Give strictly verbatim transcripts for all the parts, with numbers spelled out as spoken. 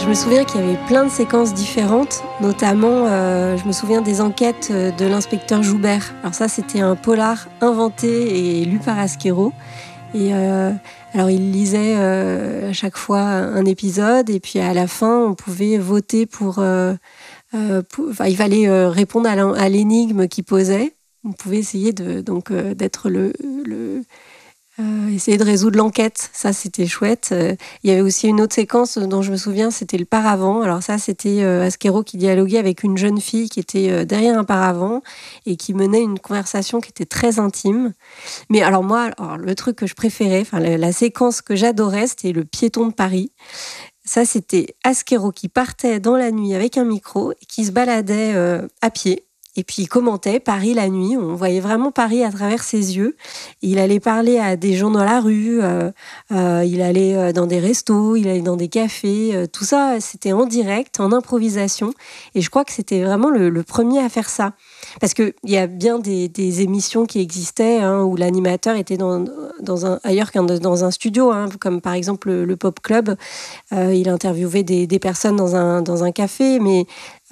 Je me souviens qu'il y avait plein de séquences différentes, notamment euh, je me souviens des enquêtes de l'inspecteur Joubert. Alors ça, c'était un polar inventé et lu par Asquero. Et euh, alors il lisait euh, à chaque fois un épisode et puis à la fin on pouvait voter pour, euh, euh, pour enfin, il fallait euh, répondre à, à l'énigme qu'il posait. On pouvait essayer de, donc, euh, d'être le, le euh, essayer de résoudre l'enquête. Ça c'était chouette. Euh, il y avait aussi une autre séquence dont je me souviens, c'était le paravent. Alors ça c'était euh, Asquero qui dialoguait avec une jeune fille qui était euh, derrière un paravent et qui menait une conversation qui était très intime. Mais alors moi, alors le truc que je préférais, enfin la, la séquence que j'adorais, c'était le piéton de Paris. Ça, c'était Asquero qui partait dans la nuit avec un micro et qui se baladait euh, à pied. Et puis il commentait Paris la nuit. On voyait vraiment Paris à travers ses yeux. Et il allait parler à des gens dans la rue. Euh, euh, il allait dans des restos, il allait dans des cafés. Euh, tout ça, c'était en direct, en improvisation. Et je crois que c'était vraiment le, le premier à faire ça. Parce qu'il y a bien des, des émissions qui existaient hein, où l'animateur était dans, dans un, ailleurs qu'un dans un studio, hein, comme par exemple le, le Pop Club. Euh, il interviewait des, des personnes dans un, dans un café. Mais,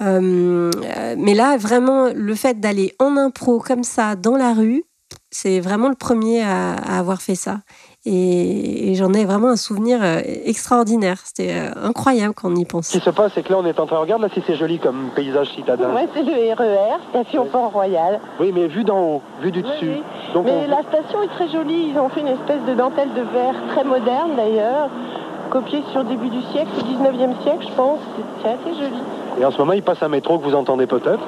euh, mais là, vraiment, le fait d'aller en impro comme ça, dans la rue, c'est vraiment le premier à, à avoir fait ça. Et, et j'en ai vraiment un souvenir extraordinaire. C'était incroyable quand on y pense. Ce qui se passe, c'est que là, on est en train de regarder, là, si c'est joli comme paysage citadin. Ouais, c'est le R E R, station oui. Port-Royal. Oui, mais vu d'en haut, vu du dessus. Oui, oui. Donc mais on... la station est très jolie. Ils ont fait une espèce de dentelle de verre très moderne, d'ailleurs, copiée sur le début du siècle, le dix-neuvième siècle, je pense. C'est assez joli. Et en ce moment, il passe un métro que vous entendez peut-être.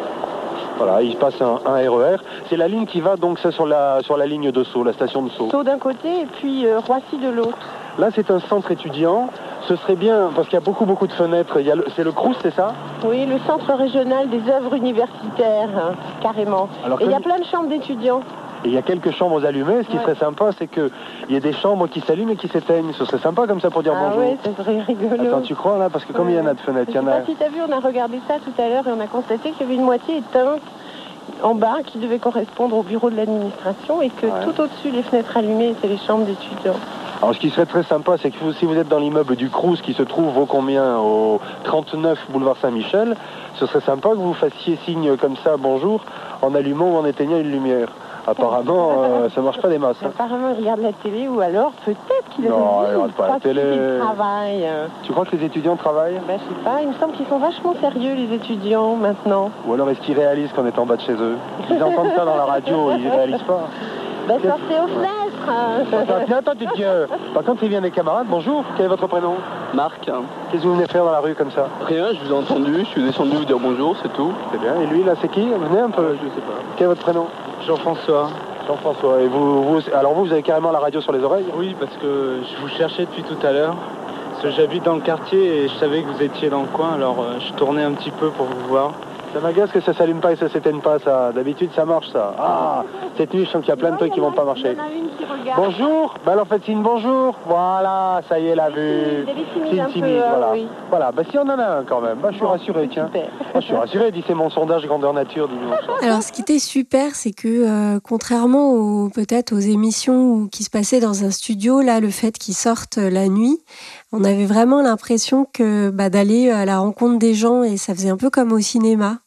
Voilà, il passe un, un R E R. C'est la ligne qui va donc c'est sur la, sur la ligne de Sceaux, la station de Sceaux. Sceaux d'un côté et puis euh, Roissy de l'autre. Là, c'est un centre étudiant. Ce serait bien, parce qu'il y a beaucoup, beaucoup de fenêtres. Il y a le, c'est le Crous, c'est ça ? Oui, le centre régional des œuvres universitaires, hein, carrément. Alors, et il y a plein de chambres d'étudiants. Et il y a quelques chambres allumées. Ce qui ouais. serait sympa, c'est qu'il y ait des chambres qui s'allument et qui s'éteignent. Ce serait sympa comme ça pour dire ah bonjour. Ah oui, ce serait rigolo. Attends, tu crois là ? Parce que comme ouais. il y en a de fenêtres, il y en a... Je sais pas si tu as vu, on a regardé ça tout à l'heure et on a constaté qu'il y avait une moitié éteinte en bas qui devait correspondre au bureau de l'administration et que ouais. tout au-dessus, les fenêtres allumées étaient les chambres d'étudiants. Alors ce qui serait très sympa, c'est que vous, si vous êtes dans l'immeuble du Crous qui se trouve au combien au trente-neuf boulevard Saint-Michel, ce serait sympa que vous fassiez signe comme ça, bonjour, en allumant ou en éteignant une lumière. Apparemment, euh, ça marche pas des masses. Hein. Apparemment, ils regardent la télé ou alors peut-être qu'ils non, ils regardent pas la télé. Ils travaillent. Tu crois que les étudiants travaillent ? Ben, je sais pas, il me semble qu'ils sont vachement sérieux, les étudiants, maintenant. Ou alors est-ce qu'ils réalisent qu'on est en bas de chez eux ? Ils entendent ça dans la radio, ils réalisent pas. Ben, sortez aux fenêtres. Attends, attends, tu tiens. Par contre, il vient des camarades. Bonjour, quel est votre prénom ? Marc. Qu'est-ce que vous venez faire dans la rue comme ça ? Rien, je vous ai entendu, je suis descendu vous dire bonjour, c'est tout. C'est bien. Et lui, là, c'est qui ? Venez un peu. Euh, je sais pas. Quel est votre prénom ? Jean-François. Jean-François. Et vous, vous, alors vous, vous avez carrément la radio sur les oreilles ? Oui, parce que je vous cherchais depuis tout à l'heure. Parce que j'habite dans le quartier et je savais que vous étiez dans le coin, alors euh, je tournais un petit peu pour vous voir. Ça m'agace que ça s'allume pas et ça s'éteigne pas, ça. D'habitude, ça marche, ça. Ah, cette nuit, je sens qu'il y a plein de trucs qui vont pas marcher. Bonjour. Ben alors, faites signe bonjour. Voilà, ça y est, la vue. Signe timide, voilà. Oui. Voilà, ben si on en a un quand même. Ben, je suis bon, rassuré, tiens. Ben, je suis rassuré, dis c'est mon sondage grandeur nature. Alors, ce qui était super, c'est que euh, contrairement aux, peut-être aux émissions où, qui se passaient dans un studio, là, le fait qu'ils sortent la nuit, on avait vraiment l'impression que bah, d'aller à la rencontre des gens et ça faisait un peu comme au cinéma.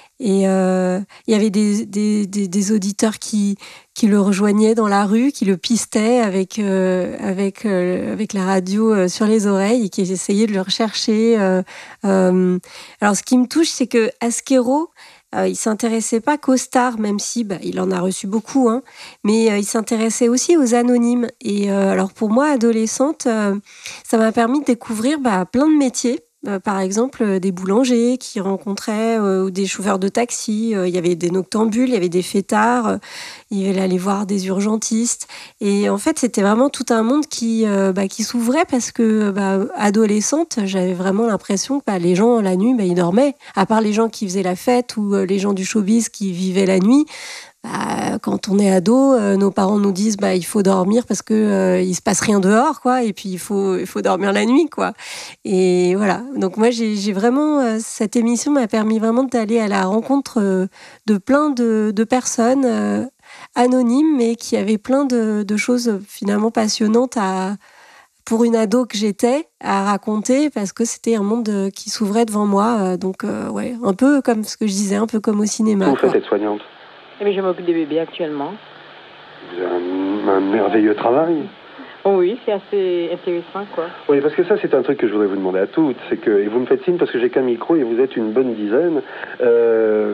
Et euh, il y avait des, des, des, des auditeurs qui, qui le rejoignaient dans la rue, qui le pistaient avec, euh, avec, euh, avec la radio euh, sur les oreilles et qui essayaient de le rechercher. Euh, euh. Alors, ce qui me touche, c'est que Asquero, euh, il s'intéressait pas qu'aux stars, même si bah, il en a reçu beaucoup, hein, mais euh, il s'intéressait aussi aux anonymes. Et euh, alors, pour moi, adolescente, euh, ça m'a permis de découvrir bah, plein de métiers. Euh, par exemple, euh, des boulangers qui rencontraient, euh, ou des chauffeurs de taxi. Euh, il y avait des noctambules, il y avait des fêtards. Euh, il allait voir des urgentistes. Et en fait, c'était vraiment tout un monde qui, euh, bah, qui s'ouvrait parce que, bah, adolescente, j'avais vraiment l'impression que bah, les gens, la nuit, bah, ils dormaient. À part les gens qui faisaient la fête ou euh, les gens du showbiz qui vivaient la nuit. Bah, quand on est ado, euh, nos parents nous disent bah il faut dormir parce que euh, il se passe rien dehors quoi, et puis il faut il faut dormir la nuit quoi. Et voilà. Donc moi j'ai j'ai vraiment euh, cette émission m'a permis vraiment d'aller à la rencontre euh, de plein de de personnes euh, anonymes mais qui avaient plein de de choses finalement passionnantes à pour une ado que j'étais, à raconter parce que c'était un monde euh, qui s'ouvrait devant moi. Euh, donc, euh, ouais, un peu comme ce que je disais, un peu comme au cinéma. Vous faites aide-soignante? Eh bien, je m'occupe des bébés actuellement. Vous avez un, un merveilleux travail. Oh oui, c'est assez intéressant, quoi. Oui, parce que ça, c'est un truc que je voudrais vous demander à toutes. C'est que, et vous me faites signe parce que j'ai qu'un micro et vous êtes une bonne dizaine. Euh,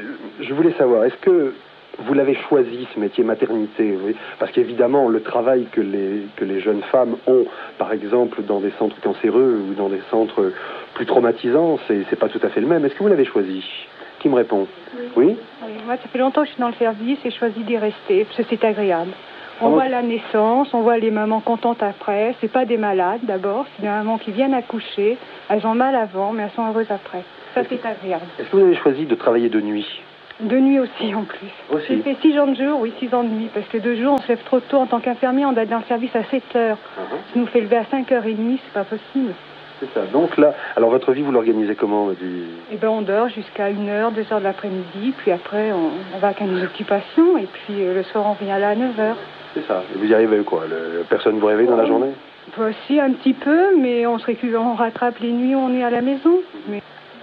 je voulais savoir, est-ce que vous l'avez choisi, ce métier maternité, oui, parce qu'évidemment, le travail que les, que les jeunes femmes ont, par exemple, dans des centres cancéreux ou dans des centres plus traumatisants, c'est, c'est pas tout à fait le même. Est-ce que vous l'avez choisi? Qui me répond? Oui. Oui, oui. Moi, ça fait longtemps que je suis dans le service et j'ai choisi d'y rester, parce que c'est agréable. On voit la naissance, on voit les mamans contentes après. C'est pas des malades d'abord, c'est des mamans qui viennent accoucher. Elles ont mal avant, mais elles sont heureuses après. Ça, c'est agréable. Est-ce que vous avez choisi de travailler de nuit? De nuit aussi, en plus. Aussi. J'ai fait six ans de jour, oui, six ans de nuit. Parce que de jour, on se lève trop tôt. En tant qu'infirmier, on doit être dans le service à sept heures. Uh-huh. Ça nous fait lever à cinq heures trente, c'est pas possible. C'est ça. Donc là, alors votre vie, vous l'organisez comment du... Eh bien, on dort jusqu'à une heure, deux heures de l'après-midi. Puis après, on, on va à nos occupations. Et puis euh, le soir, on revient là à neuf heures. C'est ça. Et vous y arrivez quoi? Le... Personne vous réveille dans la journée? Aussi, un petit peu, mais on se récupère, on rattrape les nuits où on est à la maison. Mais...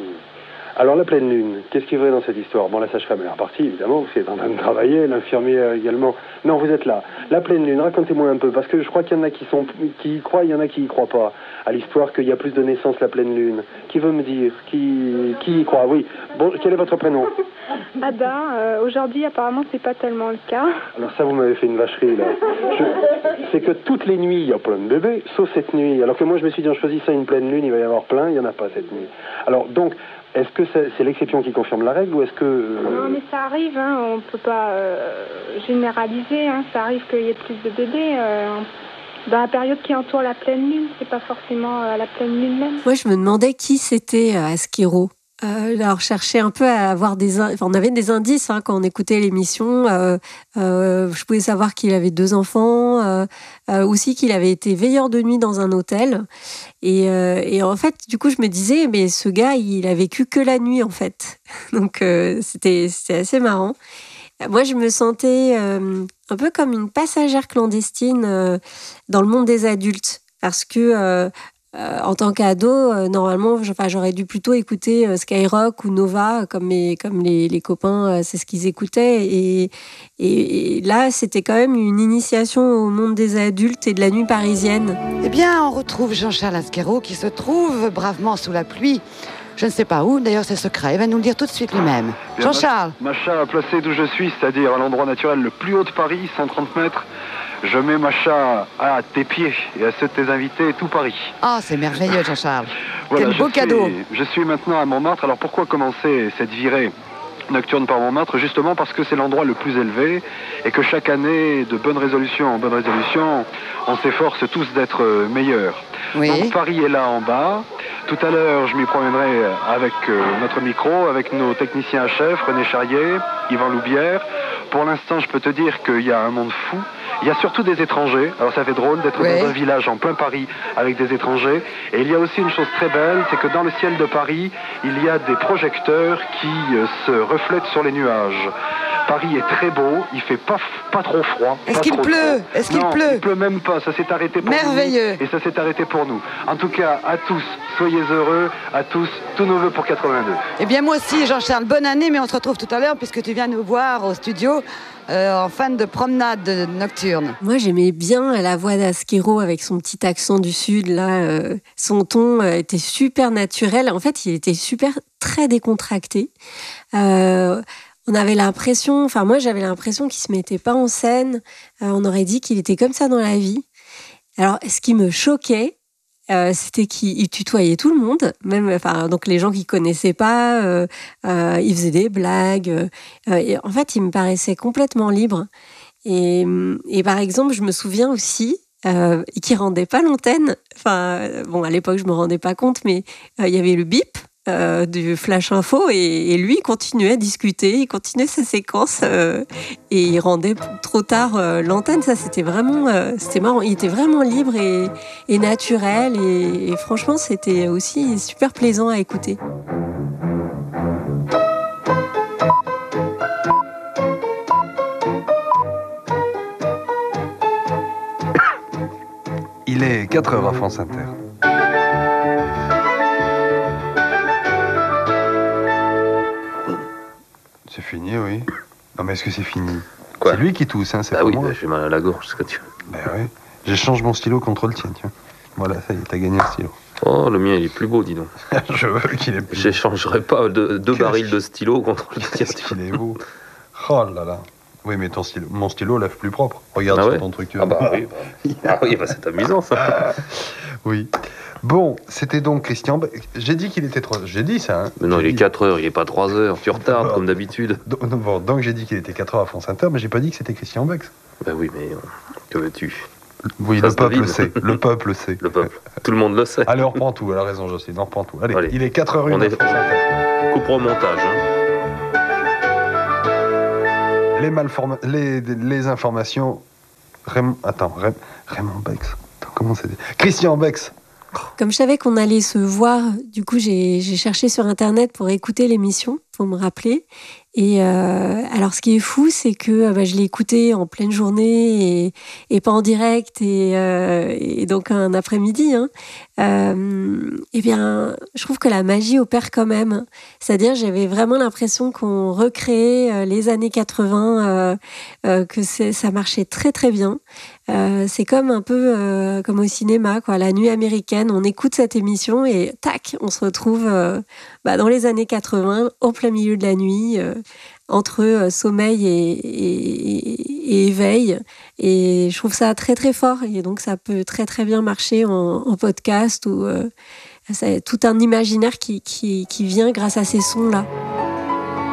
Alors, la pleine lune, qu'est-ce qui est vrai dans cette histoire? Bon, la sage-femme elle est repartie, évidemment, vous êtes en train de travailler, l'infirmière également. Non, vous êtes là. La pleine lune, racontez-moi un peu, parce que je crois qu'il y en a qui, sont, qui y croient, il y en a qui y croient pas, à l'histoire qu'il y a plus de naissances la pleine lune. Qui veut me dire? Qui, qui y croit? Oui. Bon, quel est votre prénom? Ada, euh, aujourd'hui, apparemment, c'est pas tellement le cas. Alors ça, vous m'avez fait une vacherie, là. Je... C'est que toutes les nuits, il y a plein de bébés, sauf cette nuit. Alors que moi, je me suis dit, en choisissant une pleine lune, il va y avoir plein, il n'y en a pas cette nuit. Alors, donc... Est-ce que c'est, c'est l'exception qui confirme la règle ou est-ce que... Euh... Non, mais ça arrive, hein, on ne peut pas euh, généraliser. Hein, ça arrive qu'il y ait plus de bébés. Euh, dans la période qui entoure la pleine lune, c'est pas forcément euh, la pleine lune même. Moi, je me demandais qui c'était euh, Asquero. Euh, alors, cherchais un peu à avoir des... Enfin, on avait des indices hein, quand on écoutait l'émission. Euh, euh, je pouvais savoir qu'il avait deux enfants, euh, euh, aussi qu'il avait été veilleur de nuit dans un hôtel. Et, euh, et en fait, du coup, je me disais, mais ce gars, il a vécu que la nuit, en fait. Donc, euh, c'était, c'était assez marrant. Moi, je me sentais euh, un peu comme une passagère clandestine euh, dans le monde des adultes. Parce que... Euh, Euh, en tant qu'ado, euh, normalement, enfin, j'aurais dû plutôt écouter euh, Skyrock ou Nova, comme, mes, comme les, les copains, euh, c'est ce qu'ils écoutaient. Et, et, et là, c'était quand même une initiation au monde des adultes et de la nuit parisienne. Eh bien, on retrouve Jean-Charles Asquero qui se trouve bravement sous la pluie. Je ne sais pas où, d'ailleurs c'est secret, il va nous le dire tout de suite lui-même. Bien, Jean-Charles. Macha, placé d'où je suis, c'est-à-dire à l'endroit naturel le plus haut de Paris, cent trente mètres. Je mets Macha à tes pieds et à ceux de tes invités, tout Paris. Ah, oh, c'est merveilleux, Jean-Charles. Voilà, quel beau je cadeau. Suis, je suis maintenant à Montmartre. Alors pourquoi commencer cette virée nocturne par Montmartre? Justement parce que c'est l'endroit le plus élevé et que chaque année, de bonne résolution en bonne résolution, on s'efforce tous d'être meilleurs. Oui. Donc Paris est là en bas. Tout à l'heure, je m'y promènerai avec euh, notre micro, avec nos techniciens à chef, René Charrier, Yvan Loubière. Pour l'instant, je peux te dire qu'il y a un monde fou. Il y a surtout des étrangers. Alors ça fait drôle d'être oui. dans un village en plein Paris avec des étrangers. Et il y a aussi une chose très belle, c'est que dans le ciel de Paris, il y a des projecteurs qui euh, se reflètent sur les nuages. Paris est très beau, il fait pas, pas trop froid. Est-ce pas qu'il trop pleut trop. Est-ce qu'il non, pleut il pleut même pas, ça s'est arrêté pour Merveilleux. nous. Et ça s'est arrêté pour nous. En tout cas, à tous, soyez heureux, à tous, tous nos vœux pour quatre-vingt-deux. Eh bien moi aussi, Jean-Charles, bonne année, mais on se retrouve tout à l'heure puisque tu viens nous voir au studio euh, en fan de promenade nocturne. Moi, j'aimais bien la voix d'Asquero avec son petit accent du Sud. Là, euh, son ton euh, était super naturel. En fait, il était super, très décontracté. Euh, On avait l'impression, enfin moi j'avais l'impression qu'il se mettait pas en scène. Euh, on aurait dit qu'il était comme ça dans la vie. Alors ce qui me choquait, euh, c'était qu'il tutoyait tout le monde, même, enfin donc les gens qu'il connaissait pas. Euh, euh, il faisait des blagues. Euh, et en fait, il me paraissait complètement libre. Et, et par exemple, je me souviens aussi euh, qu'il rendait pas l'antenne. Enfin bon, à l'époque je me rendais pas compte, mais euh, il y avait le bip. Euh, du Flash Info et, et lui il continuait à discuter, il continuait sa séquence euh, et il rendait trop tard euh, l'antenne. Ça c'était vraiment euh, c'était marrant, il était vraiment libre et, et naturel et, et franchement c'était aussi super plaisant à écouter. Il est quatre heures à France Inter. C'est fini, oui. Non, mais est-ce que c'est fini? Quoi? C'est lui qui tousse, hein, c'est bah pas oui, moi. Bah, j'ai mal à la gorge, ce que tu veux. Ben oui. J'échange mon stylo contre le tien, tiens. Voilà, ça y est, t'as gagné un stylo. Oh, le mien, il est plus beau, dis donc. Je veux qu'il est plus beau. J'échangerai pas deux, deux barils de stylo contre le tien. Qu'est-ce qu'il est beau. Oh là là. Oui, mais ton stylo, mon stylo lève plus propre. Regarde ah sur ouais ton truc. Ah bah oui, bah, ah oui bah c'est amusant, ça. Oui. Bon, c'était donc Christian Bex. J'ai dit qu'il était trois heures. J'ai dit ça, hein. Mais non, j'ai il est dit... quatre heures, il est pas trois heures. Tu retardes, bon, comme d'habitude. Donc, bon, donc j'ai dit qu'il était quatre heures à France Inter, mais j'ai pas dit que c'était Christian Bex. Ben oui, mais que veux-tu? Oui, le peuple sait. Le peuple sait. Le peuple. Tout le monde le sait. Allez, on reprend tout. Elle a raison, Jocelyne. On reprend tout. Allez, Allez. Il est quatre heures une à France Inter. Coupe au montage. Hein. Les, malforma... les, les informations... Raymond... Attends, Ray... Raymond Bex. Attends, comment c'est dit? Christian Bex. Comme je savais qu'on allait se voir, du coup, j'ai, j'ai cherché sur Internet pour écouter l'émission, pour me rappeler. Et euh, alors, ce qui est fou, c'est que bah, je l'ai écouté en pleine journée et, et pas en direct, et, euh, et donc un après-midi. Hein. Euh, eh bien, je trouve que la magie opère quand même. C'est-à-dire, j'avais vraiment l'impression qu'on recréait euh, les années quatre-vingts, euh, euh, que c'est, ça marchait très très bien. Euh, c'est comme un peu euh, comme au cinéma, quoi. La nuit américaine, on écoute cette émission et tac, on se retrouve euh, bah, dans les années quatre-vingts, en plein milieu de la nuit, euh, entre euh, sommeil et, et, et éveil. Et je trouve ça très très fort. Et donc ça peut très très bien marcher en, en podcast ou euh, c'est tout un imaginaire qui, qui, qui vient grâce à ces sons-là.